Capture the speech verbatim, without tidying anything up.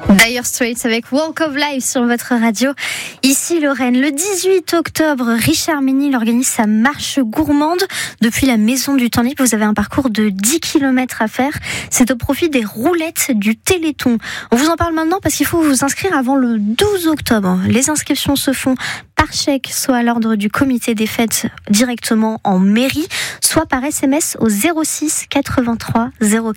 Dire Straits avec Walk of Life sur votre radio. Ici Lorraine, le dix-huit octobre, Richard Ménil organise sa marche gourmande depuis la Maison du Temps Libre. Vous avez un parcours de dix kilomètres à faire. C'est au profit des roulettes du Téléthon. On vous en parle maintenant parce qu'il faut vous inscrire avant le douze octobre. Les inscriptions se font par chèque, soit à l'ordre du comité des fêtes directement en mairie, soit par S M S au zéro six quatre-vingt-trois zéro